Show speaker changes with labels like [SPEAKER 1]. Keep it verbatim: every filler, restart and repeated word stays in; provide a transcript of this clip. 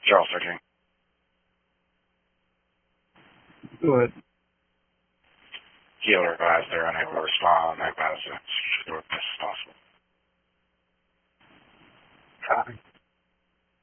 [SPEAKER 1] Charles searching.
[SPEAKER 2] Go ahead.
[SPEAKER 1] Healer advised they're unable to respond. That advised as best as possible.